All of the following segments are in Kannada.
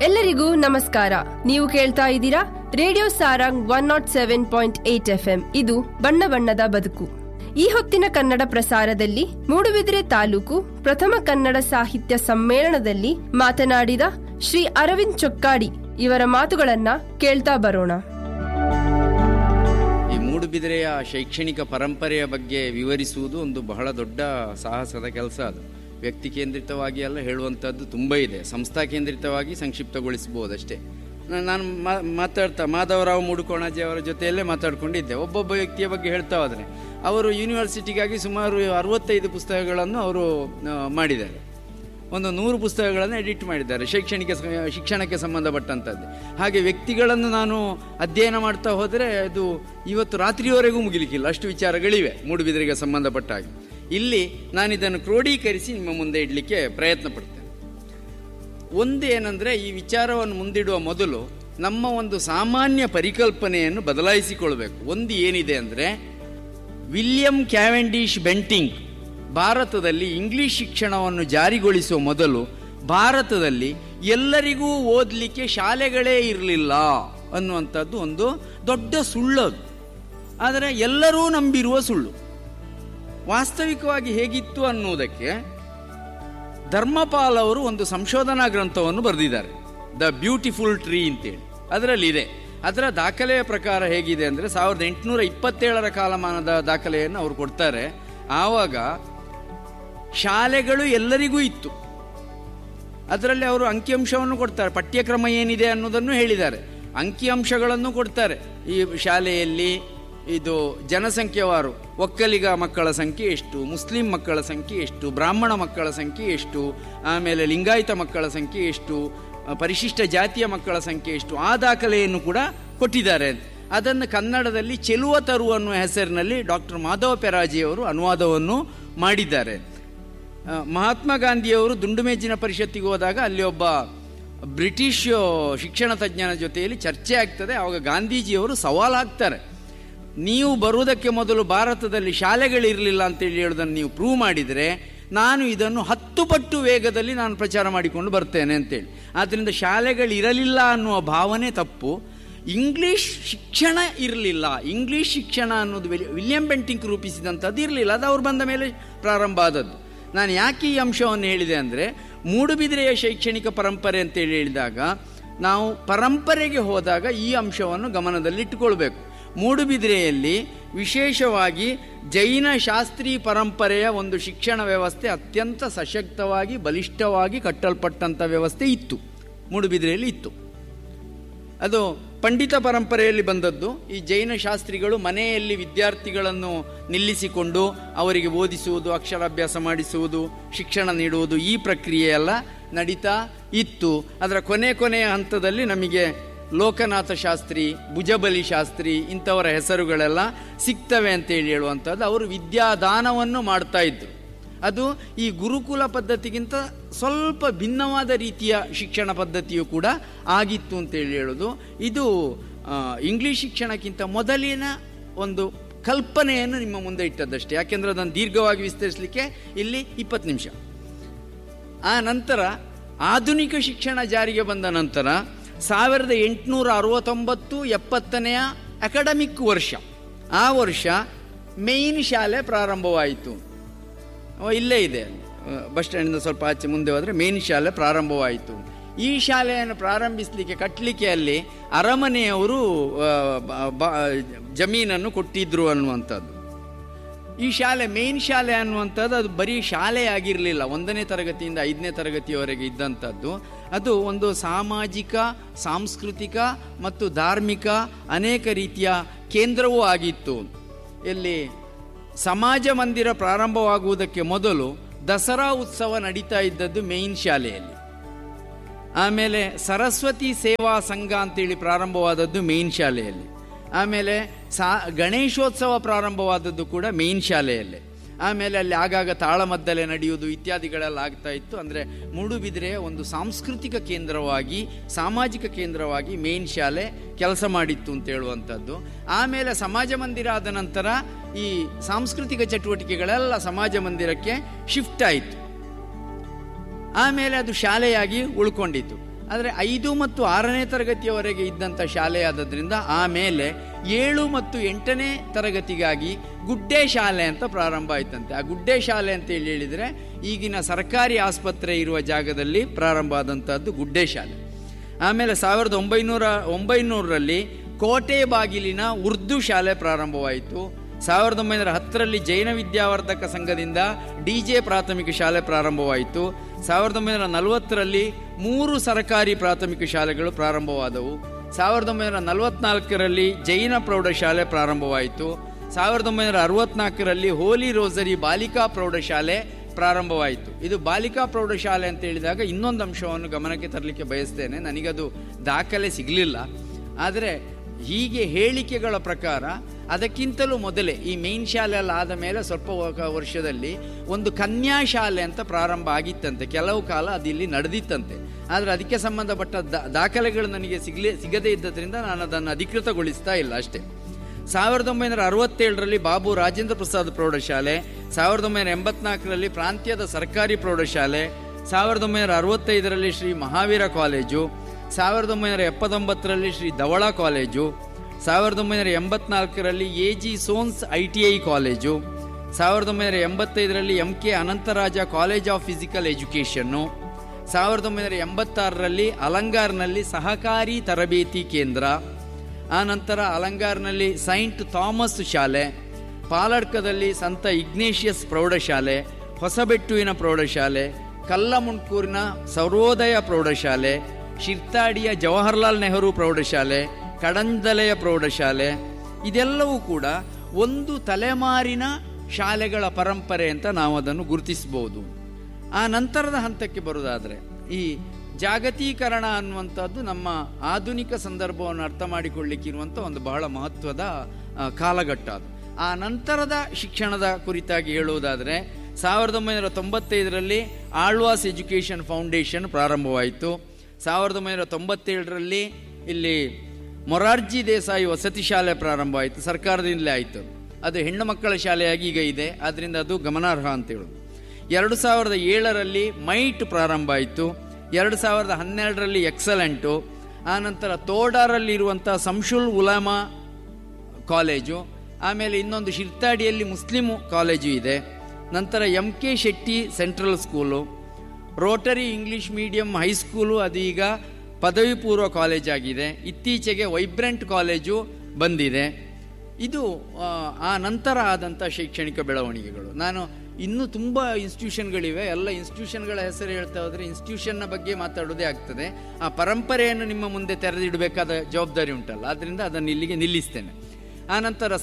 ಎಲ್ಲರಿಗೂ ನಮಸ್ಕಾರ. ನೀವು ಕೇಳ್ತಾ ಇದ್ದೀರಾ ರೇಡಿಯೋ ಸಾರಂಗ್ 107.8 FM. ಇದು ಬಣ್ಣ ಬಣ್ಣದ ಬದುಕು. ಈ ಹೊತ್ತಿನ ಕನ್ನಡ ಪ್ರಸಾರದಲ್ಲಿ ಮೂಡುಬಿದಿರೆ ತಾಲೂಕು ಪ್ರಥಮ ಕನ್ನಡ ಸಾಹಿತ್ಯ ಸಮ್ಮೇಳನದಲ್ಲಿ ಮಾತನಾಡಿದ ಶ್ರೀ ಅರವಿಂದ್ ಚೊಕ್ಕಾಡಿ ಇವರ ಮಾತುಗಳನ್ನ ಕೇಳ್ತಾ ಬರೋಣ. ಈ ಮೂಡುಬಿದಿರೆಯ ಶೈಕ್ಷಣಿಕ ಪರಂಪರೆಯ ಬಗ್ಗೆ ವಿವರಿಸುವುದು ಒಂದು ಬಹಳ ದೊಡ್ಡ ಸಾಹಸದ ಕೆಲಸ. ಅದು ವ್ಯಕ್ತಿ ಕೇಂದ್ರಿತವಾಗಿ ಎಲ್ಲ ಹೇಳುವಂಥದ್ದು ತುಂಬ ಇದೆ. ಸಂಸ್ಥಾ ಕೇಂದ್ರಿತವಾಗಿ ಸಂಕ್ಷಿಪ್ತಗೊಳಿಸಬಹುದಷ್ಟೇ. ನಾನು ಮಾಧವರಾವ್ ಮೂಡುಕೋಣಾಜಿ ಅವರ ಜೊತೆಯಲ್ಲೇ ಮಾತಾಡ್ಕೊಂಡಿದ್ದೆ. ಒಬ್ಬೊಬ್ಬ ವ್ಯಕ್ತಿಯ ಬಗ್ಗೆ ಹೇಳ್ತಾ ಹೋದರೆ ಅವರು ಯೂನಿವರ್ಸಿಟಿಗಾಗಿ ಸುಮಾರು 65 ಪುಸ್ತಕಗಳನ್ನು ಅವರು ಮಾಡಿದ್ದಾರೆ. ಒಂದು 100 ಪುಸ್ತಕಗಳನ್ನು ಎಡಿಟ್ ಮಾಡಿದ್ದಾರೆ ಶಿಕ್ಷಣಕ್ಕೆ ಸಂಬಂಧಪಟ್ಟಂಥದ್ದು. ಹಾಗೆ ವ್ಯಕ್ತಿಗಳನ್ನು ನಾನು ಅಧ್ಯಯನ ಮಾಡ್ತಾ ಹೋದರೆ ಅದು ಇವತ್ತು ರಾತ್ರಿಯವರೆಗೂ ಮುಗಿಲಿಕ್ಕಿಲ್ಲ, ಅಷ್ಟು ವಿಚಾರಗಳಿವೆ ಮೂಡುಬಿದಿರೆಗೆ ಸಂಬಂಧಪಟ್ಟ ಹಾಗೆ. ಇಲ್ಲಿ ನಾನಿದನ್ನು ಕ್ರೋಢೀಕರಿಸಿ ನಿಮ್ಮ ಮುಂದೆ ಇಡಲಿಕ್ಕೆ ಪ್ರಯತ್ನ ಪಡ್ತೇನೆ. ಒಂದು ಏನಂದರೆ, ಈ ವಿಚಾರವನ್ನು ಮುಂದಿಡುವ ಮೊದಲು ನಮ್ಮ ಒಂದು ಸಾಮಾನ್ಯ ಪರಿಕಲ್ಪನೆಯನ್ನು ಬದಲಾಯಿಸಿಕೊಳ್ಬೇಕು. ಒಂದು ಏನಿದೆ ಅಂದರೆ, ವಿಲಿಯಂ ಕ್ಯಾವೆಂಡಿಶ್ ಬೆಂಟಿಂಗ್ ಭಾರತದಲ್ಲಿ ಇಂಗ್ಲಿಷ್ ಶಿಕ್ಷಣವನ್ನು ಜಾರಿಗೊಳಿಸುವ ಮೊದಲು ಭಾರತದಲ್ಲಿ ಎಲ್ಲರಿಗೂ ಓದಲಿಕ್ಕೆ ಶಾಲೆಗಳೇ ಇರಲಿಲ್ಲ ಅನ್ನುವಂಥದ್ದು ಒಂದು ದೊಡ್ಡ ಸುಳ್ಳದು. ಆದರೆ ಎಲ್ಲರೂ ನಂಬಿರುವ ಸುಳ್ಳು. ವಾಸ್ತವಿಕವಾಗಿ ಹೇಗಿತ್ತು ಅನ್ನುವುದಕ್ಕೆ ಧರ್ಮಪಾಲ್ ಅವರು ಒಂದು ಸಂಶೋಧನಾ ಗ್ರಂಥವನ್ನು ಬರೆದಿದ್ದಾರೆ, ದ ಬ್ಯೂಟಿಫುಲ್ ಟ್ರೀ ಅಂತೇಳಿ. ಅದರಲ್ಲಿದೆ. ಅದರ ದಾಖಲೆಯ ಪ್ರಕಾರ ಹೇಗಿದೆ ಅಂದರೆ, 1827 ಕಾಲಮಾನದ ದಾಖಲೆಯನ್ನು ಅವರು ಕೊಡ್ತಾರೆ. ಆವಾಗ ಶಾಲೆಗಳು ಎಲ್ಲರಿಗೂ ಇತ್ತು. ಅದರಲ್ಲಿ ಅವರು ಅಂಕಿಅಂಶವನ್ನು ಕೊಡ್ತಾರೆ, ಪಠ್ಯಕ್ರಮ ಏನಿದೆ ಅನ್ನೋದನ್ನು ಹೇಳಿದ್ದಾರೆ, ಅಂಕಿಅಂಶಗಳನ್ನು ಕೊಡ್ತಾರೆ. ಈ ಶಾಲೆಯಲ್ಲಿ ಇದು ಜನಸಂಖ್ಯೆವಾರು ಒಕ್ಕಲಿಗ ಮಕ್ಕಳ ಸಂಖ್ಯೆ ಎಷ್ಟು, ಮುಸ್ಲಿಂ ಮಕ್ಕಳ ಸಂಖ್ಯೆ ಎಷ್ಟು, ಬ್ರಾಹ್ಮಣ ಮಕ್ಕಳ ಸಂಖ್ಯೆ ಎಷ್ಟು, ಆಮೇಲೆ ಲಿಂಗಾಯತ ಮಕ್ಕಳ ಸಂಖ್ಯೆ ಎಷ್ಟು, ಪರಿಶಿಷ್ಟ ಜಾತಿಯ ಮಕ್ಕಳ ಸಂಖ್ಯೆ ಎಷ್ಟು, ಆ ದಾಖಲೆಯನ್ನು ಕೂಡ ಕೊಟ್ಟಿದ್ದಾರೆ. ಅದನ್ನು ಕನ್ನಡದಲ್ಲಿ ಚೆಲುವ ತರು ಅನ್ನುವ ಹೆಸರಿನಲ್ಲಿ ಡಾಕ್ಟರ್ ಮಾಧವ ಪೆರಾಜಿಯವರು ಅನುವಾದವನ್ನು ಮಾಡಿದ್ದಾರೆ. ಮಹಾತ್ಮ ಗಾಂಧಿಯವರು ದುಂಡುಮೇಜಿನ ಪರಿಷತ್ತಿಗೆ ಹೋದಾಗ ಅಲ್ಲಿ ಒಬ್ಬ ಬ್ರಿಟಿಷ್ ಶಿಕ್ಷಣ ತಜ್ಞನ ಜೊತೆಯಲ್ಲಿ ಚರ್ಚೆ ಆಗ್ತದೆ. ಆವಾಗ ಗಾಂಧೀಜಿಯವರು ಸವಾಲು ಹಾಕ್ತಾರೆ, ನೀವು ಬರುವುದಕ್ಕೆ ಮೊದಲು ಭಾರತದಲ್ಲಿ ಶಾಲೆಗಳಿರಲಿಲ್ಲ ಅಂತೇಳಿ ಹೇಳೋದನ್ನು ನೀವು ಪ್ರೂವ್ ಮಾಡಿದರೆ ನಾನು ಇದನ್ನು 10 ಪಟ್ಟು ವೇಗದಲ್ಲಿ ನಾನು ಪ್ರಚಾರ ಮಾಡಿಕೊಂಡು ಬರ್ತೇನೆ ಅಂತೇಳಿ. ಆದ್ದರಿಂದ ಶಾಲೆಗಳಿರಲಿಲ್ಲ ಅನ್ನುವ ಭಾವನೆ ತಪ್ಪು. ಇಂಗ್ಲಿಷ್ ಶಿಕ್ಷಣ ಇರಲಿಲ್ಲ, ಇಂಗ್ಲಿಷ್ ಶಿಕ್ಷಣ ಅನ್ನೋದು ವಿಲಿಯಂ ಬೆಂಟಿಂಗ್ ರೂಪಿಸಿದಂಥದ್ದು ಇರಲಿಲ್ಲ. ಅದು ಅವ್ರು ಬಂದ ಮೇಲೆ ಪ್ರಾರಂಭ ಆದದ್ದು. ನಾನು ಯಾಕೆ ಈ ಅಂಶವನ್ನು ಹೇಳಿದೆ ಅಂದರೆ, ಮೂಡುಬಿದಿರೆಯ ಶೈಕ್ಷಣಿಕ ಪರಂಪರೆ ಅಂತೇಳಿ ಹೇಳಿದಾಗ ನಾವು ಪರಂಪರೆಗೆ ಹೋದಾಗ ಈ ಅಂಶವನ್ನು ಗಮನದಲ್ಲಿಟ್ಟುಕೊಳ್ಬೇಕು. ಮೂಡುಬಿದಿರೆಯಲ್ಲಿ ವಿಶೇಷವಾಗಿ ಜೈನ ಶಾಸ್ತ್ರೀ ಪರಂಪರೆಯ ಒಂದು ಶಿಕ್ಷಣ ವ್ಯವಸ್ಥೆ ಅತ್ಯಂತ ಸಶಕ್ತವಾಗಿ ಬಲಿಷ್ಠವಾಗಿ ಕಟ್ಟಲ್ಪಟ್ಟಂಥ ವ್ಯವಸ್ಥೆ ಇತ್ತು, ಮೂಡುಬಿದಿರೆಯಲ್ಲಿ ಇತ್ತು. ಅದು ಪಂಡಿತ ಪರಂಪರೆಯಲ್ಲಿ ಬಂದದ್ದು. ಈ ಜೈನ ಶಾಸ್ತ್ರಿಗಳು ಮನೆಯಲ್ಲಿ ವಿದ್ಯಾರ್ಥಿಗಳನ್ನು ನಿಲ್ಲಿಸಿಕೊಂಡು ಅವರಿಗೆ ಓದಿಸುವುದು, ಅಕ್ಷರಾಭ್ಯಾಸ ಮಾಡಿಸುವುದು, ಶಿಕ್ಷಣ ನೀಡುವುದು, ಈ ಪ್ರಕ್ರಿಯೆಯೆಲ್ಲ ನಡೀತಾ ಇತ್ತು. ಅದರ ಕೊನೆಯ ಹಂತದಲ್ಲಿ ನಮಗೆ ಲೋಕನಾಥ ಶಾಸ್ತ್ರಿ, ಭುಜಬಲಿ ಶಾಸ್ತ್ರಿ ಇಂಥವರ ಹೆಸರುಗಳೆಲ್ಲ ಸಿಗ್ತವೆ ಅಂತೇಳಿ ಹೇಳುವಂಥದ್ದು. ಅವರು ವಿದ್ಯಾದಾನವನ್ನು ಮಾಡ್ತಾ ಇದ್ರು. ಅದು ಈ ಗುರುಕುಲ ಪದ್ಧತಿಗಿಂತ ಸ್ವಲ್ಪ ಭಿನ್ನವಾದ ರೀತಿಯ ಶಿಕ್ಷಣ ಪದ್ಧತಿಯು ಕೂಡ ಆಗಿತ್ತು ಅಂತೇಳಿ ಹೇಳೋದು. ಇದು ಇಂಗ್ಲಿಷ್ ಶಿಕ್ಷಣಕ್ಕಿಂತ ಮೊದಲಿನ ಒಂದು ಕಲ್ಪನೆಯನ್ನು ನಿಮ್ಮ ಮುಂದೆ ಇಟ್ಟದ್ದಷ್ಟೇ. ಯಾಕೆಂದರೆ ಅದನ್ನು ದೀರ್ಘವಾಗಿ ವಿಸ್ತರಿಸಲಿಕ್ಕೆ ಇಲ್ಲಿ 20 ನಿಮಿಷ. ಆ ನಂತರ ಆಧುನಿಕ ಶಿಕ್ಷಣ ಜಾರಿಗೆ ಬಂದ ನಂತರ 1869-70 ಅಕಾಡೆಮಿಕ್ ವರ್ಷ, ಆ ವರ್ಷ ಮೇನ್ ಶಾಲೆ ಪ್ರಾರಂಭವಾಯಿತು. ಇಲ್ಲೇ ಇದೆ, ಬಸ್ ಸ್ಟ್ಯಾಂಡಿಂದ ಸ್ವಲ್ಪ ಆಚೆ ಮುಂದೆ ಹೋದರೆ ಮೇನ್ ಶಾಲೆ ಪ್ರಾರಂಭವಾಯಿತು. ಈ ಶಾಲೆಯನ್ನು ಪ್ರಾರಂಭಿಸಲಿಕ್ಕೆ ಕಟ್ಟಲಿಕ್ಕೆ ಅಲ್ಲಿ ಅರಮನೆಯವರು ಜಮೀನನ್ನು ಕೊಟ್ಟಿದ್ರು ಅನ್ನುವಂಥದ್ದು. ಈ ಶಾಲೆ ಮೇನ್ ಶಾಲೆ ಅನ್ನುವಂಥದ್ದು ಅದು ಬರೀ ಶಾಲೆ ಆಗಿರಲಿಲ್ಲ, 1ನೇ ತರಗತಿಯಿಂದ 5ನೇ ತರಗತಿಯವರೆಗೆ ಇದ್ದಂಥದ್ದು. ಅದು ಒಂದು ಸಾಮಾಜಿಕ, ಸಾಂಸ್ಕೃತಿಕ ಮತ್ತು ಧಾರ್ಮಿಕ ಅನೇಕ ರೀತಿಯ ಕೇಂದ್ರವೂ ಆಗಿತ್ತು. ಇಲ್ಲಿ ಸಮಾಜ ಮಂದಿರ ಪ್ರಾರಂಭವಾಗುವುದಕ್ಕೆ ಮೊದಲು ದಸರಾ ಉತ್ಸವ ನಡೀತಾ ಇದ್ದದ್ದು ಮೇನ್ ಶಾಲೆಯಲ್ಲಿ. ಆಮೇಲೆ ಸರಸ್ವತಿ ಸೇವಾ ಸಂಘ ಅಂತೇಳಿ ಪ್ರಾರಂಭವಾದದ್ದು ಮೇನ್ ಶಾಲೆಯಲ್ಲಿ. ಆಮೇಲೆ ಗಣೇಶೋತ್ಸವ ಪ್ರಾರಂಭವಾದದ್ದು ಕೂಡ ಮೇನ್ ಶಾಲೆಯಲ್ಲೇ. ಆಮೇಲೆ ಅಲ್ಲಿ ಆಗಾಗ ತಾಳಮದ್ದಲೆ ನಡೆಯುವುದು ಇತ್ಯಾದಿಗಳೆಲ್ಲ ಆಗ್ತಾ ಇತ್ತು. ಅಂದರೆ ಮೂಡುಬಿದಿರೆಯ ಒಂದು ಸಾಂಸ್ಕೃತಿಕ ಕೇಂದ್ರವಾಗಿ, ಸಾಮಾಜಿಕ ಕೇಂದ್ರವಾಗಿ ಮೇನ್ ಶಾಲೆ ಕೆಲಸ ಮಾಡಿತ್ತು ಅಂತ ಹೇಳುವಂಥದ್ದು. ಆಮೇಲೆ ಸಮಾಜ ಮಂದಿರ ಆದ ನಂತರ ಈ ಸಾಂಸ್ಕೃತಿಕ ಚಟುವಟಿಕೆಗಳೆಲ್ಲ ಸಮಾಜ ಮಂದಿರಕ್ಕೆ ಶಿಫ್ಟ್ ಆಯಿತು. ಆಮೇಲೆ ಅದು ಶಾಲೆಯಾಗಿ ಉಳ್ಕೊಂಡಿತ್ತು. ಆದರೆ 5 ಮತ್ತು 6ನೇ ತರಗತಿಯವರೆಗೆ ಇದ್ದಂಥ ಶಾಲೆ ಆದದ್ರಿಂದ ಆಮೇಲೆ 7 ಮತ್ತು 8ನೇ ತರಗತಿಗಾಗಿ ಗುಡ್ಡೆ ಶಾಲೆ ಅಂತ ಪ್ರಾರಂಭ ಆಯ್ತಂತೆ. ಆ ಗುಡ್ಡೆ ಶಾಲೆ ಅಂತ ಹೇಳಿದರೆ ಈಗಿನ ಸರ್ಕಾರಿ ಆಸ್ಪತ್ರೆ ಇರುವ ಜಾಗದಲ್ಲಿ ಪ್ರಾರಂಭ ಆದಂಥದ್ದು ಗುಡ್ಡೆ ಶಾಲೆ. ಆಮೇಲೆ 1900ರಲ್ಲಿ ಕೋಟೆ ಬಾಗಿಲಿನ ಉರ್ದು ಶಾಲೆ ಪ್ರಾರಂಭವಾಯಿತು. 1910ರಲ್ಲಿ ಜೈನ ವಿದ್ಯಾವರ್ಧಕ ಸಂಘದಿಂದ DJ ಪ್ರಾಥಮಿಕ ಶಾಲೆ ಪ್ರಾರಂಭವಾಯಿತು. 1940ರಲ್ಲಿ 3 ಸರ್ಕಾರಿ ಪ್ರಾಥಮಿಕ ಶಾಲೆಗಳು ಪ್ರಾರಂಭವಾದವು. 1944ರಲ್ಲಿ ಜೈನ ಪ್ರೌಢಶಾಲೆ ಪ್ರಾರಂಭವಾಯಿತು. 1964ರಲ್ಲಿ ಹೋಲಿ ರೋಸರಿ ಬಾಲಿಕಾ ಪ್ರೌಢಶಾಲೆ ಪ್ರಾರಂಭವಾಯಿತು. ಇದು ಬಾಲಿಕಾ ಪ್ರೌಢಶಾಲೆ ಅಂತ ಹೇಳಿದಾಗ ಇನ್ನೊಂದು ಅಂಶವನ್ನು ಗಮನಕ್ಕೆ ತರಲಿಕ್ಕೆ ಬಯಸ್ತೇನೆ. ನನಗದು ದಾಖಲೆ ಸಿಗಲಿಲ್ಲ. ಆದರೆ ಹೀಗೆ ಹೇಳಿಕೆಗಳ ಪ್ರಕಾರ ಅದಕ್ಕಿಂತಲೂ ಮೊದಲೇ ಈ ಮೇನ್ ಶಾಲೆ ಎಲ್ಲ ಆದ ಮೇಲೆ ಸ್ವಲ್ಪ ವರ್ಷದಲ್ಲಿ ಒಂದು ಕನ್ಯಾ ಶಾಲೆ ಅಂತ ಪ್ರಾರಂಭ ಆಗಿತ್ತಂತೆ. ಕೆಲವು ಕಾಲ ಅದು ಇಲ್ಲಿ ನಡೆದಿತ್ತಂತೆ. ಆದರೆ ಅದಕ್ಕೆ ಸಂಬಂಧಪಟ್ಟ ದಾಖಲೆಗಳು ನನಗೆ ಸಿಗದೇ ಇದ್ದರಿಂದ ನಾನು ಅದನ್ನು ಅಧಿಕೃತಗೊಳಿಸ್ತಾ ಇಲ್ಲ ಅಷ್ಟೇ. 1967ರಲ್ಲಿ ಬಾಬು ರಾಜೇಂದ್ರ ಪ್ರಸಾದ್ ಪ್ರೌಢಶಾಲೆ, 1984ರಲ್ಲಿ ಪ್ರಾಂತ್ಯದ ಸರ್ಕಾರಿ ಪ್ರೌಢಶಾಲೆ, 1965ರಲ್ಲಿ Shri Mahavir college, 1979ರಲ್ಲಿ Shri ಧವಳ college, 1984ರಲ್ಲಿ AG ಸೋನ್ಸ್ ITI college, 1985ರಲ್ಲಿ MK ಅನಂತರಾಜ college of physical education, 1986ರಲ್ಲಿ ಅಲಂಗಾರ್ನಲ್ಲಿ ಸಹಕಾರಿ ತರಬೇತಿ ಕೇಂದ್ರ, ಆನಂತರ ಅಲಂಗಾರ್ನಲ್ಲಿ ಸೈಂಟ್ ಥಾಮಸ್ ಶಾಲೆ, ಪಾಲಡ್ಕದಲ್ಲಿ ಸಂತ ಇಗ್ನೇಷಿಯಸ್ ಪ್ರೌಢಶಾಲೆ, ಹೊಸಬೆಟ್ಟುವಿನ ಪ್ರೌಢಶಾಲೆ, ಕಲ್ಲಮುಣ್ಕೂರಿನ ಸರ್ವೋದಯ ಪ್ರೌಢಶಾಲೆ, ಶಿರ್ತಾಡಿಯ ಜವಾಹರ್ಲಾಲ್ ನೆಹರು ಪ್ರೌಢಶಾಲೆ, ಕಡಂದಲೆಯ ಪ್ರೌಢಶಾಲೆ, ಇದೆಲ್ಲವೂ ಕೂಡ ಒಂದು ತಲೆಮಾರಿನ ಶಾಲೆಗಳ ಪರಂಪರೆ ಅಂತ ನಾವು ಅದನ್ನು ಗುರುತಿಸಬಹುದು. ಆ ನಂತರದ ಹಂತಕ್ಕೆ ಬರುವುದಾದರೆ ಈ ಜಾಗತೀಕರಣ ಅನ್ನುವಂಥದ್ದು ನಮ್ಮ ಆಧುನಿಕ ಸಂದರ್ಭವನ್ನು ಅರ್ಥ ಮಾಡಿಕೊಳ್ಳಿಕ್ಕಿರುವಂಥ ಒಂದು ಬಹಳ ಮಹತ್ವದ ಕಾಲಘಟ್ಟ ಅದು. ಆ ನಂತರದ ಶಿಕ್ಷಣದ ಕುರಿತಾಗಿ ಹೇಳುವುದಾದರೆ 1995ರಲ್ಲಿ ಆಳ್ವಾಸ್ ಎಜುಕೇಷನ್ ಫೌಂಡೇಶನ್ ಪ್ರಾರಂಭವಾಯಿತು. 1997ರಲ್ಲಿ ಇಲ್ಲಿ ಮೊರಾರ್ಜಿ ದೇಸಾಯಿ ವಸತಿ ಶಾಲೆ ಪ್ರಾರಂಭ ಆಯಿತು. ಸರ್ಕಾರದಿಂದಲೇ ಆಯಿತು. ಅದು ಹೆಣ್ಣು ಮಕ್ಕಳ ಶಾಲೆಯಾಗಿ ಈಗ ಇದೆ. ಆದ್ದರಿಂದ ಅದು ಗಮನಾರ್ಹ ಅಂತ ಹೇಳೋದು. 2007ರಲ್ಲಿ ಮೈಟ್ ಪ್ರಾರಂಭ ಆಯಿತು. 2012ರಲ್ಲಿ ಎಕ್ಸಲೆಂಟು. ಆನಂತರ ತೋಡಾರಲ್ಲಿ ಇರುವಂಥ ಸಂಶುಲ್ ಉಲಾಮಾ ಕಾಲೇಜು, ಆಮೇಲೆ ಇನ್ನೊಂದು ಶಿರ್ತಾಡಿಯಲ್ಲಿ ಮುಸ್ಲಿಮು ಕಾಲೇಜು ಇದೆ. ನಂತರ MK Shetty central school, Rotary English medium high school ಅದು ಈಗ ಪದವಿ ಪೂರ್ವ ಕಾಲೇಜಾಗಿದೆ. ಇತ್ತೀಚೆಗೆ ವೈಬ್ರೆಂಟ್ ಕಾಲೇಜು ಬಂದಿದೆ. ಇದು ಆ ನಂತರ ಆದಂಥ ಶೈಕ್ಷಣಿಕ ಬೆಳವಣಿಗೆಗಳು. ನಾನು ಇನ್ನೂ ತುಂಬ ಇನ್ಸ್ಟಿಟ್ಯೂಷನ್ಗಳಿವೆ. ಎಲ್ಲ ಇನ್ಸ್ಟಿಟ್ಯೂಷನ್ಗಳ ಹೆಸರು ಹೇಳ್ತಾ ಹೋದರೆ ಇನ್ಸ್ಟಿಟ್ಯೂಷನ್ನ ಬಗ್ಗೆ ಮಾತಾಡೋದೇ ಆಗ್ತದೆ. ಆ ಪರಂಪರೆಯನ್ನು ನಿಮ್ಮ ಮುಂದೆ ತೆರೆದಿಡಬೇಕಾದ ಜವಾಬ್ದಾರಿ ಉಂಟಲ್ಲ, ಆದ್ದರಿಂದ ಅದನ್ನು ಇಲ್ಲಿಗೆ ನಿಲ್ಲಿಸ್ತೇನೆ. ಆನಂತರ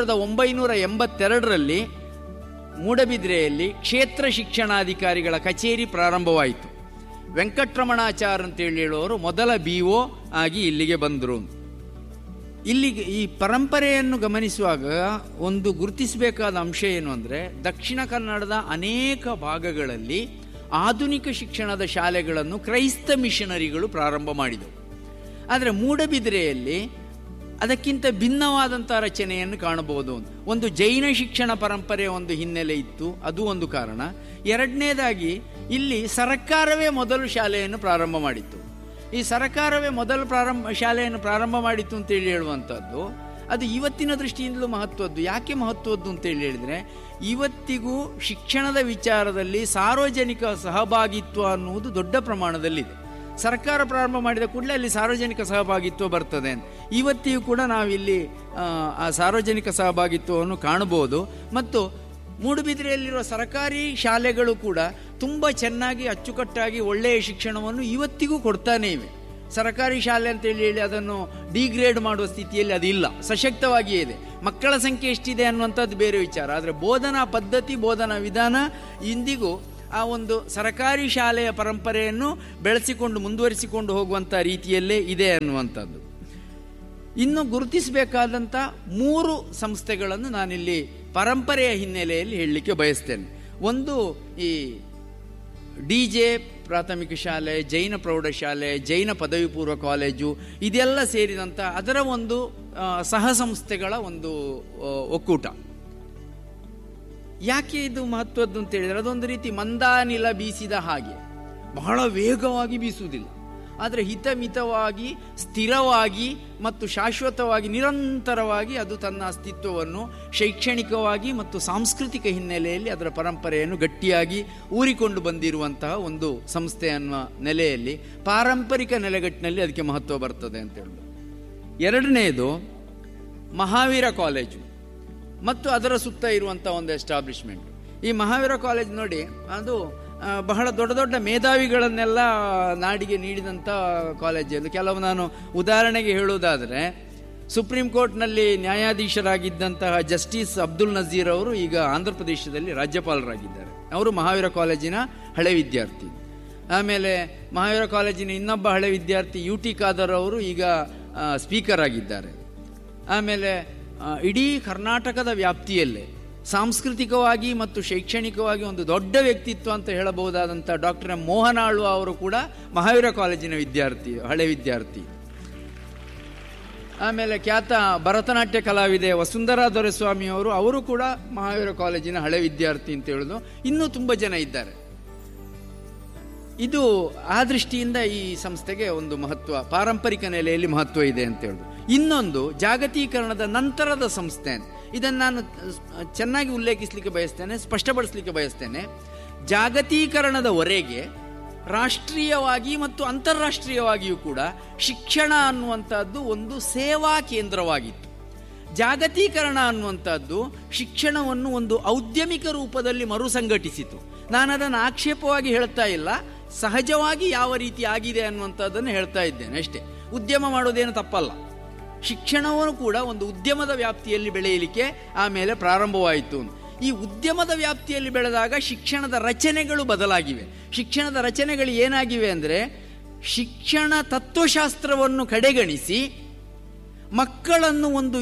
1982ರಲ್ಲಿ ಮೂಡಬಿದ್ರೆಯಲ್ಲಿ ಕ್ಷೇತ್ರ ಶಿಕ್ಷಣಾಧಿಕಾರಿಗಳ ಕಚೇರಿ ಪ್ರಾರಂಭವಾಯಿತು. ವೆಂಕಟರಮಣಾಚಾರ್ ಅಂತೇಳಿ ಹೇಳುವವರು ಮೊದಲ BO ಆಗಿ ಇಲ್ಲಿಗೆ ಬಂದರು. ಇಲ್ಲಿಗೆ ಈ ಪರಂಪರೆಯನ್ನು ಗಮನಿಸುವಾಗ ಒಂದು ಗುರುತಿಸಬೇಕಾದ ಅಂಶ ಏನು ಅಂದರೆ, ದಕ್ಷಿಣ ಕನ್ನಡದ ಅನೇಕ ಭಾಗಗಳಲ್ಲಿ ಆಧುನಿಕ ಶಿಕ್ಷಣದ ಶಾಲೆಗಳನ್ನು ಕ್ರೈಸ್ತ ಮಿಷನರಿಗಳು ಪ್ರಾರಂಭ ಮಾಡಿದವು. ಆದರೆ ಮೂಡಬಿದ್ರೆಯಲ್ಲಿ ಅದಕ್ಕಿಂತ ಭಿನ್ನವಾದಂಥ ರಚನೆಯನ್ನು ಕಾಣಬಹುದು. ಒಂದು ಜೈನ ಶಿಕ್ಷಣ ಪರಂಪರೆಯ ಒಂದು ಹಿನ್ನೆಲೆ ಇತ್ತು, ಅದು ಒಂದು ಕಾರಣ. ಎರಡನೇದಾಗಿ ಇಲ್ಲಿ ಸರ್ಕಾರವೇ ಮೊದಲು ಶಾಲೆಯನ್ನು ಪ್ರಾರಂಭ ಮಾಡಿತ್ತು. ಈ ಸರ್ಕಾರವೇ ಮೊದಲು ಶಾಲೆಯನ್ನು ಪ್ರಾರಂಭ ಮಾಡಿತ್ತು ಅಂತೇಳಿ ಹೇಳುವಂಥದ್ದು ಅದು ಇವತ್ತಿನ ದೃಷ್ಟಿಯಿಂದಲೂ ಮಹತ್ವದ್ದು. ಯಾಕೆ ಮಹತ್ವದ್ದು ಅಂತೇಳಿ ಹೇಳಿದರೆ, ಇವತ್ತಿಗೂ ಶಿಕ್ಷಣದ ವಿಚಾರದಲ್ಲಿ ಸಾರ್ವಜನಿಕ ಸಹಭಾಗಿತ್ವ ಅನ್ನುವುದು ದೊಡ್ಡ ಪ್ರಮಾಣದಲ್ಲಿದೆ. ಸರ್ಕಾರ ಪ್ರಾರಂಭ ಮಾಡಿದ ಕೂಡಲೇ ಅಲ್ಲಿ ಸಾರ್ವಜನಿಕ ಸಹಭಾಗಿತ್ವ ಬರ್ತದೆ ಅಂತ ಇವತ್ತಿಗೂ ಕೂಡ ನಾವಿಲ್ಲಿ ಆ ಸಾರ್ವಜನಿಕ ಸಹಭಾಗಿತ್ವವನ್ನು ಕಾಣಬಹುದು. ಮತ್ತು ಮೂಡುಬಿದಿರೆಯಲ್ಲಿರುವ ಸರ್ಕಾರಿ ಶಾಲೆಗಳು ಕೂಡ ತುಂಬ ಚೆನ್ನಾಗಿ ಅಚ್ಚುಕಟ್ಟಾಗಿ ಒಳ್ಳೆಯ ಶಿಕ್ಷಣವನ್ನು ಇವತ್ತಿಗೂ ಕೊಡ್ತಾನೇ ಇವೆ. ಸರ್ಕಾರಿ ಶಾಲೆ ಅಂತೇಳಿ ಹೇಳಿ ಅದನ್ನು ಡಿಗ್ರೇಡ್ ಮಾಡುವ ಸ್ಥಿತಿಯಲ್ಲಿ ಅದಿಲ್ಲ, ಸಶಕ್ತವಾಗಿಯೇ ಇದೆ. ಮಕ್ಕಳ ಸಂಖ್ಯೆ ಎಷ್ಟಿದೆ ಅನ್ನುವಂಥದ್ದು ಬೇರೆ ವಿಚಾರ. ಆದರೆ ಬೋಧನಾ ಪದ್ಧತಿ, ಬೋಧನಾ ವಿಧಾನ ಇಂದಿಗೂ ಆ ಒಂದು ಸರ್ಕಾರಿ ಶಾಲೆಯ ಪರಂಪರೆಯನ್ನು ಬೆಳೆಸಿಕೊಂಡು ಮುಂದುವರಿಸಿಕೊಂಡು ಹೋಗುವಂಥ ರೀತಿಯಲ್ಲೇ ಇದೆ ಅನ್ನುವಂಥದ್ದು. ಇನ್ನು ಗುರುತಿಸಬೇಕಾದಂಥ 3 ಸಂಸ್ಥೆಗಳನ್ನು ನಾನಿಲ್ಲಿ ಪರಂಪರೆಯ ಹಿನ್ನೆಲೆಯಲ್ಲಿ ಹೇಳಲಿಕ್ಕೆ ಬಯಸ್ತೇನೆ. ಒಂದು ಈ DJ ಪ್ರಾಥಮಿಕ ಶಾಲೆ, ಜೈನ ಪ್ರೌಢಶಾಲೆ, ಜೈನ ಪದವಿ ಪೂರ್ವ ಕಾಲೇಜು, ಇದೆಲ್ಲ ಸೇರಿದಂಥ ಅದರ ಒಂದು ಸಹ ಸಂಸ್ಥೆಗಳ ಒಂದು ಒಕ್ಕೂಟ. ಯಾಕೆ ಇದು ಮಹತ್ವದ್ದು ಅಂತ ಹೇಳಿದರೆ, ಅದೊಂದು ರೀತಿ ಮಂದಾನಿಲ ಬೀಸಿದ ಹಾಗೆ, ಬಹಳ ವೇಗವಾಗಿ ಬೀಸುವುದಿಲ್ಲ. ಆದರೆ ಹಿತಮಿತವಾಗಿ, ಸ್ಥಿರವಾಗಿ ಮತ್ತು ಶಾಶ್ವತವಾಗಿ, ನಿರಂತರವಾಗಿ ಅದು ತನ್ನ ಅಸ್ತಿತ್ವವನ್ನು ಶೈಕ್ಷಣಿಕವಾಗಿ ಮತ್ತು ಸಾಂಸ್ಕೃತಿಕ ಹಿನ್ನೆಲೆಯಲ್ಲಿ ಅದರ ಪರಂಪರೆಯನ್ನು ಗಟ್ಟಿಯಾಗಿ ಊರಿಕೊಂಡು ಬಂದಿರುವಂತಹ ಒಂದು ಸಂಸ್ಥೆ ಅನ್ನುವ ನೆಲೆಯಲ್ಲಿ, ಪಾರಂಪರಿಕ ನೆಲೆಗಟ್ಟಿನಲ್ಲಿ ಅದಕ್ಕೆ ಮಹತ್ವ ಬರ್ತದೆ ಅಂತ ಹೇಳೋದು. ಎರಡನೆಯದು ಮಹಾವೀರ ಕಾಲೇಜು ಮತ್ತು ಅದರ ಸುತ್ತ ಇರುವಂಥ ಒಂದು ಎಸ್ಟಾಬ್ಲಿಷ್ಮೆಂಟ್. ಈ ಮಹಾವೀರ ಕಾಲೇಜ್ ನೋಡಿ, ಅದು ಬಹಳ ದೊಡ್ಡ ದೊಡ್ಡ ಮೇಧಾವಿಗಳನ್ನೆಲ್ಲ ನಾಡಿಗೆ ನೀಡಿದಂಥ ಕಾಲೇಜು. ಕೆಲವು ನಾನು ಉದಾಹರಣೆಗೆ ಹೇಳುವುದಾದರೆ, ಸುಪ್ರೀಂ ಕೋರ್ಟ್ನಲ್ಲಿ ನ್ಯಾಯಾಧೀಶರಾಗಿದ್ದಂತಹ ಜಸ್ಟಿಸ್ ಅಬ್ದುಲ್ ನಜೀರ್ ಅವರು ಈಗ ಆಂಧ್ರ ಪ್ರದೇಶದಲ್ಲಿ ರಾಜ್ಯಪಾಲರಾಗಿದ್ದಾರೆ. ಅವರು ಮಹಾವೀರ ಕಾಲೇಜಿನ ಹಳೆ ವಿದ್ಯಾರ್ಥಿ. ಆಮೇಲೆ ಮಹಾವೀರ ಕಾಲೇಜಿನ ಇನ್ನೊಬ್ಬ ಹಳೆ ವಿದ್ಯಾರ್ಥಿ UT ಖಾದರ್ ಅವರು ಈಗ ಸ್ಪೀಕರ್ ಆಗಿದ್ದಾರೆ. ಆಮೇಲೆ ಇಡೀ ಕರ್ನಾಟಕದ ವ್ಯಾಪ್ತಿಯಲ್ಲೇ ಸಾಂಸ್ಕೃತಿಕವಾಗಿ ಮತ್ತು ಶೈಕ್ಷಣಿಕವಾಗಿ ಒಂದು ದೊಡ್ಡ ವ್ಯಕ್ತಿತ್ವ ಅಂತ ಹೇಳಬಹುದಾದಂಥ ಡಾಕ್ಟರ್ ಮೋಹನ್ ಆಳ್ವ ಅವರು ಕೂಡ ಮಹಾವೀರ ಕಾಲೇಜಿನ ವಿದ್ಯಾರ್ಥಿ, ಹಳೆ ವಿದ್ಯಾರ್ಥಿ. ಆಮೇಲೆ ಖ್ಯಾತ ಭರತನಾಟ್ಯ ಕಲಾವಿದೆ ವಸುಂಧರಾ ದೊರೆಸ್ವಾಮಿ ಅವರು ಕೂಡ ಮಹಾವೀರ ಕಾಲೇಜಿನ ಹಳೆ ವಿದ್ಯಾರ್ಥಿ ಅಂತ ಹೇಳೋದು. ಇನ್ನೂ ತುಂಬ ಜನ ಇದ್ದಾರೆ. ಇದು ಆ ದೃಷ್ಟಿಯಿಂದ ಈ ಸಂಸ್ಥೆಗೆ ಒಂದು ಮಹತ್ವ, ಪಾರಂಪರಿಕ ನೆಲೆಯಲ್ಲಿ ಮಹತ್ವ ಇದೆ ಅಂತ ಹೇಳೋದು. ಇನ್ನೊಂದು ಜಾಗತೀಕರಣದ ನಂತರದ ಸಂಸ್ಥೆ. ಇದನ್ನು ನಾನು ಚೆನ್ನಾಗಿ ಉಲ್ಲೇಖಿಸಲಿಕ್ಕೆ ಬಯಸ್ತೇನೆ, ಸ್ಪಷ್ಟಪಡಿಸಲಿಕ್ಕೆ ಬಯಸ್ತೇನೆ. ಜಾಗತೀಕರಣದವರೆಗೆ ರಾಷ್ಟ್ರೀಯವಾಗಿ ಮತ್ತು ಅಂತಾರಾಷ್ಟ್ರೀಯವಾಗಿಯೂ ಕೂಡ ಶಿಕ್ಷಣ ಅನ್ನುವಂಥದ್ದು ಒಂದು ಸೇವಾ ಕೇಂದ್ರವಾಗಿತ್ತು. ಜಾಗತೀಕರಣ ಅನ್ನುವಂಥದ್ದು ಶಿಕ್ಷಣವನ್ನು ಒಂದು ಔದ್ಯಮಿಕ ರೂಪದಲ್ಲಿ ಮರುಸಂಘಟಿಸಿತು. ನಾನು ಅದನ್ನು ಆಕ್ಷೇಪವಾಗಿ ಹೇಳ್ತಾ ಇಲ್ಲ, ಸಹಜವಾಗಿ ಯಾವ ರೀತಿ ಆಗಿದೆ ಅನ್ನುವಂಥದ್ದನ್ನು ಹೇಳ್ತಾ ಇದ್ದೇನೆ ಅಷ್ಟೇ. ಉದ್ಯಮ ಮಾಡೋದೇನು ತಪ್ಪಲ್ಲ. ಶಿಕ್ಷಣವನ್ನು ಕೂಡ ಒಂದು ಉದ್ಯಮದ ವ್ಯಾಪ್ತಿಯಲ್ಲಿ ಬೆಳೆಯಲಿಕ್ಕೆ ಆಮೇಲೆ ಪ್ರಾರಂಭವಾಯಿತು. ಈ ಉದ್ಯಮದ ವ್ಯಾಪ್ತಿಯಲ್ಲಿ ಬೆಳೆದಾಗ ಶಿಕ್ಷಣದ ರಚನೆಗಳು ಬದಲಾಗಿವೆ. ಶಿಕ್ಷಣದ ರಚನೆಗಳು ಏನಾಗಿವೆ ಅಂದರೆ, ಶಿಕ್ಷಣ ತತ್ವಶಾಸ್ತ್ರವನ್ನು ಕಡೆಗಣಿಸಿ ಮಕ್ಕಳನ್ನು ಒಂದು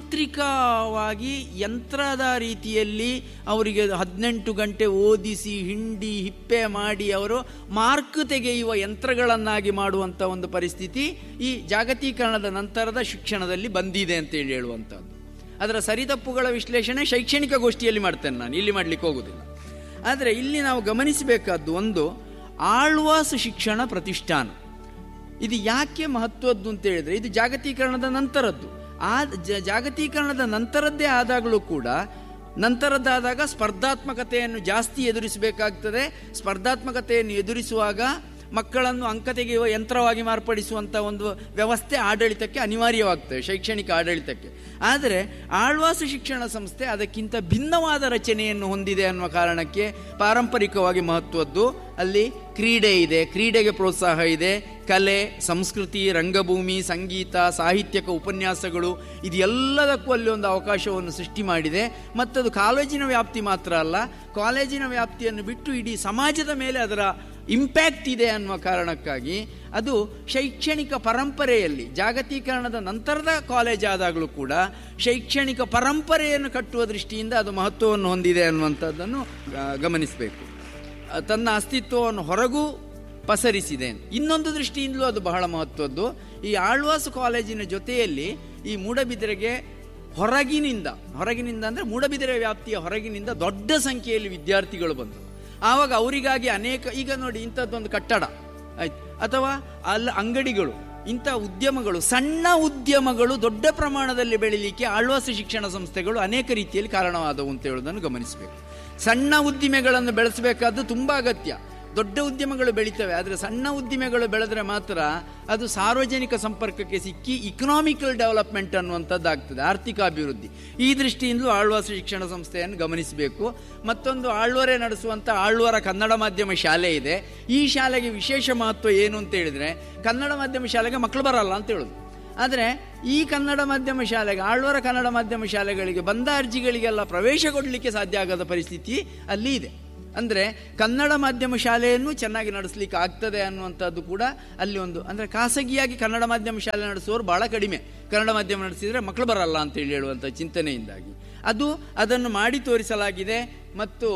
ಯಾಂತ್ರಿಕವಾಗಿ ಯಂತ್ರದ ರೀತಿಯಲ್ಲಿ ಅವರಿಗೆ 18 ಗಂಟೆ ಓದಿಸಿ ಹಿಂಡಿ ಹಿಪ್ಪೆ ಮಾಡಿ ಅವರು ಮಾರ್ಕ್ ತೆಗೆಯುವ ಯಂತ್ರಗಳನ್ನಾಗಿ ಮಾಡುವಂಥ ಒಂದು ಪರಿಸ್ಥಿತಿ ಈ ಜಾಗತೀಕರಣದ ನಂತರದ ಶಿಕ್ಷಣದಲ್ಲಿ ಬಂದಿದೆ ಅಂತೇಳಿ ಹೇಳುವಂಥದ್ದು. ಅದರ ಸರಿತಪ್ಪುಗಳ ವಿಶ್ಲೇಷಣೆ ಶೈಕ್ಷಣಿಕ ಗೋಷ್ಠಿಯಲ್ಲಿ ಮಾಡ್ತೇನೆ, ನಾನು ಇಲ್ಲಿ ಮಾಡಲಿಕ್ಕೆ ಹೋಗುವುದಿಲ್ಲ. ಆದರೆ ಇಲ್ಲಿ ನಾವು ಗಮನಿಸಬೇಕಾದ್ದು ಒಂದು, ಆಳ್ವಾಸ್ ಶಿಕ್ಷಣ ಪ್ರತಿಷ್ಠಾನ ಇದು ಯಾಕೆ ಮಹತ್ವದ್ದು ಅಂತ ಹೇಳಿದರೆ, ಇದು ಜಾಗತೀಕರಣದ ನಂತರದ್ದು. ಆ ಜಾಗತೀಕರಣದ ನಂತರದ್ದೇ ಆದಾಗಲೂ ಕೂಡ, ನಂತರದ್ದಾದಾಗ ಸ್ಪರ್ಧಾತ್ಮಕತೆಯನ್ನು ಜಾಸ್ತಿ ಎದುರಿಸಬೇಕಾಗ್ತದೆ. ಸ್ಪರ್ಧಾತ್ಮಕತೆಯನ್ನು ಎದುರಿಸುವಾಗ ಮಕ್ಕಳನ್ನು ಅಂಕ ತೆಗೆಯುವ ಯಂತ್ರವಾಗಿ ಮಾರ್ಪಡಿಸುವಂಥ ಒಂದು ವ್ಯವಸ್ಥೆ ಆಡಳಿತಕ್ಕೆ ಅನಿವಾರ್ಯವಾಗ್ತದೆ, ಶೈಕ್ಷಣಿಕ ಆಡಳಿತಕ್ಕೆ. ಆದರೆ ಆಳ್ವಾಸ್ ಶಿಕ್ಷಣ ಸಂಸ್ಥೆ ಅದಕ್ಕಿಂತ ಭಿನ್ನವಾದ ರಚನೆಯನ್ನು ಹೊಂದಿದೆ ಅನ್ನುವ ಕಾರಣಕ್ಕೆ ಪಾರಂಪರಿಕವಾಗಿ ಮಹತ್ವದ್ದು. ಅಲ್ಲಿ ಕ್ರೀಡೆ ಇದೆ, ಕ್ರೀಡೆಗೆ ಪ್ರೋತ್ಸಾಹ ಇದೆ, ಕಲೆ, ಸಂಸ್ಕೃತಿ, ರಂಗಭೂಮಿ, ಸಂಗೀತ, ಸಾಹಿತ್ಯಕ ಉಪನ್ಯಾಸಗಳು, ಇದೆಲ್ಲದಕ್ಕೂ ಅಲ್ಲಿ ಒಂದು ಅವಕಾಶವನ್ನು ಸೃಷ್ಟಿ ಮಾಡಿದೆ. ಮತ್ತದು ಕಾಲೇಜಿನ ವ್ಯಾಪ್ತಿ ಮಾತ್ರ ಅಲ್ಲ, ಕಾಲೇಜಿನ ವ್ಯಾಪ್ತಿಯನ್ನು ಬಿಟ್ಟು ಇಡೀ ಸಮಾಜದ ಮೇಲೆ ಅದರ ಇಂಪ್ಯಾಕ್ಟ್ ಇದೆ ಅನ್ನುವ ಕಾರಣಕ್ಕಾಗಿ ಅದು ಶೈಕ್ಷಣಿಕ ಪರಂಪರೆಯಲ್ಲಿ, ಜಾಗತೀಕರಣದ ನಂತರದ ಕಾಲೇಜ್ ಆದಾಗಲೂ ಕೂಡ ಶೈಕ್ಷಣಿಕ ಪರಂಪರೆಯನ್ನು ಕಟ್ಟುವ ದೃಷ್ಟಿಯಿಂದ ಅದು ಮಹತ್ವವನ್ನು ಹೊಂದಿದೆ ಅನ್ನುವಂಥದ್ದನ್ನು ಗಮನಿಸಬೇಕು. ತನ್ನ ಅಸ್ತಿತ್ವವನ್ನು ಹೊರಗೂ ಪಸರಿಸಿದೆ. ಇನ್ನೊಂದು ದೃಷ್ಟಿಯಿಂದಲೂ ಅದು ಬಹಳ ಮಹತ್ವದ್ದು. ಈ ಆಳ್ವಾಸ್ ಕಾಲೇಜಿನ ಜೊತೆಯಲ್ಲಿ ಈ ಮೂಡಬಿದಿರೆಗೆ ಹೊರಗಿನಿಂದ ಅಂದರೆ ಮೂಡಬಿದಿರೆ ವ್ಯಾಪ್ತಿಯ ಹೊರಗಿನಿಂದ ದೊಡ್ಡ ಸಂಖ್ಯೆಯಲ್ಲಿ ವಿದ್ಯಾರ್ಥಿಗಳು ಬಂದರು. ಆವಾಗ ಅವರಿಗಾಗಿ ಅನೇಕ, ಈಗ ನೋಡಿ ಇಂಥದ್ದೊಂದು ಕಟ್ಟಡ ಆಯ್ತು, ಅಥವಾ ಅಲ್ಲಿ ಅಂಗಡಿಗಳು, ಇಂಥ ಉದ್ಯಮಗಳು, ಸಣ್ಣ ಉದ್ಯಮಗಳು ದೊಡ್ಡ ಪ್ರಮಾಣದಲ್ಲಿ ಬೆಳೀಲಿಕ್ಕೆ ಆಳ್ವಾಸ್ ಶಿಕ್ಷಣ ಸಂಸ್ಥೆಗಳು ಅನೇಕ ರೀತಿಯಲ್ಲಿ ಕಾರಣವಾದವು ಅಂತ ಹೇಳೋದನ್ನು ಗಮನಿಸಬೇಕು. ಸಣ್ಣ ಉದ್ದಿಮೆಗಳನ್ನು ಬೆಳೆಸಬೇಕಾದ್ದು ತುಂಬ ಅಗತ್ಯ. ದೊಡ್ಡ ಉದ್ಯಮಗಳು ಬೆಳೀತವೆ, ಆದರೆ ಸಣ್ಣ ಉದ್ದಿಮೆಗಳು ಬೆಳೆದ್ರೆ ಮಾತ್ರ ಅದು ಸಾರ್ವಜನಿಕ ಸಂಪರ್ಕಕ್ಕೆ ಸಿಕ್ಕಿ ಇಕನಾಮಿಕಲ್ ಡೆವಲಪ್ಮೆಂಟ್ ಅನ್ನುವಂಥದ್ದು ಆಗ್ತದೆ, ಆರ್ಥಿಕ ಅಭಿವೃದ್ಧಿ. ಈ ದೃಷ್ಟಿಯಿಂದಲೂ ಆಳ್ವಾಸ್ ಶಿಕ್ಷಣ ಸಂಸ್ಥೆಯನ್ನು ಗಮನಿಸಬೇಕು. ಮತ್ತೊಂದು, ಆಳ್ವರೇ ನಡೆಸುವಂಥ ಆಳ್ವರ ಕನ್ನಡ ಮಾಧ್ಯಮ ಶಾಲೆ ಇದೆ. ಈ ಶಾಲೆಗೆ ವಿಶೇಷ ಮಹತ್ವ ಏನು ಅಂತ ಹೇಳಿದರೆ, ಕನ್ನಡ ಮಾಧ್ಯಮ ಶಾಲೆಗೆ ಮಕ್ಕಳು ಬರಲ್ಲ ಅಂತ ಹೇಳೋದು. ಆದರೆ ಈ ಕನ್ನಡ ಮಾಧ್ಯಮ ಶಾಲೆಗೆ, ಆಳ್ವರ ಕನ್ನಡ ಮಾಧ್ಯಮ ಶಾಲೆಗಳಿಗೆ ಬಂದ ಅರ್ಜಿಗಳಿಗೆಲ್ಲ ಪ್ರವೇಶ ಕೊಡಲಿಕ್ಕೆ ಸಾಧ್ಯ ಆಗದ ಪರಿಸ್ಥಿತಿ ಅಲ್ಲಿ ಇದೆ. ಅಂದರೆ ಕನ್ನಡ ಮಾಧ್ಯಮ ಶಾಲೆಯನ್ನು ಚೆನ್ನಾಗಿ ನಡೆಸಲಿಕ್ಕೆ ಆಗ್ತದೆ ಅನ್ನುವಂಥದ್ದು ಕೂಡ ಅಲ್ಲಿ ಒಂದು, ಅಂದರೆ ಖಾಸಗಿಯಾಗಿ ಕನ್ನಡ ಮಾಧ್ಯಮ ಶಾಲೆ ನಡೆಸುವವರು ಭಾಳ ಕಡಿಮೆ. ಕನ್ನಡ ಮಾಧ್ಯಮ ನಡೆಸಿದರೆ ಮಕ್ಕಳು ಬರಲ್ಲ ಅಂತೇಳಿ ಹೇಳುವಂಥ ಚಿಂತನೆಯಿಂದಾಗಿ ಅದನ್ನು ಮಾಡಿ ತೋರಿಸಲಾಗಿದೆ. ಮತ್ತು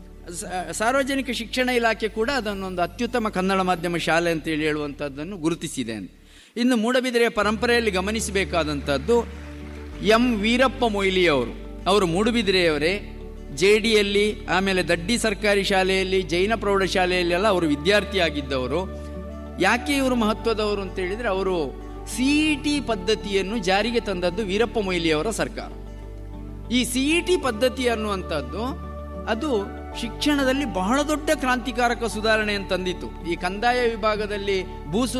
ಸಾರ್ವಜನಿಕ ಶಿಕ್ಷಣ ಇಲಾಖೆ ಕೂಡ ಅದನ್ನೊಂದು ಅತ್ಯುತ್ತಮ ಕನ್ನಡ ಮಾಧ್ಯಮ ಶಾಲೆ ಅಂತೇಳಿ ಹೇಳುವಂಥದ್ದನ್ನು ಗುರುತಿಸಿದೆ. ಇನ್ನು ಮೂಡಬಿದಿರೆಯ ಪರಂಪರೆಯಲ್ಲಿ ಗಮನಿಸಬೇಕಾದಂಥದ್ದು ಎಂ ವೀರಪ್ಪ ಮೊಯ್ಲಿಯವರು ಮೂಡುಬಿದಿರೆಯವರೇ. JDಯಲ್ಲಿ, ಆಮೇಲೆ ದಡ್ಡಿ ಸರ್ಕಾರಿ ಶಾಲೆಯಲ್ಲಿ, ಜೈನ ಪ್ರೌಢಶಾಲೆಯಲ್ಲೆಲ್ಲ ಅವರು ವಿದ್ಯಾರ್ಥಿಯಾಗಿದ್ದವರು. ಯಾಕೆ ಇವರು ಮಹತ್ವದವರು ಅಂತ ಹೇಳಿದರೆ, ಅವರು CET ಪದ್ಧತಿಯನ್ನು ಜಾರಿಗೆ ತಂದದ್ದು ವೀರಪ್ಪ ಮೊಯ್ಲಿಯವರ ಸರ್ಕಾರ. ಈ CET ಪದ್ಧತಿ ಅನ್ನುವಂಥದ್ದು ಅದು ಶಿಕ್ಷಣದಲ್ಲಿ ಬಹಳ ದೊಡ್ಡ ಕ್ರಾಂತಿಕಾರಕ ಸುಧಾರಣೆಯನ್ನು ತಂದಿತ್ತು. ಈ ಕಂದಾಯ ವಿಭಾಗದಲ್ಲಿ